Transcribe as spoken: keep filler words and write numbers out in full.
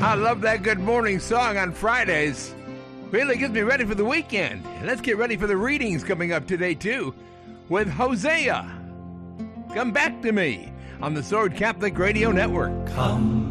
I love that good morning song on Fridays. Really gets me ready for the weekend. And let's get ready for the readings coming up today, too, with Hosea. Come back to me on the Sword Catholic Radio Network. Come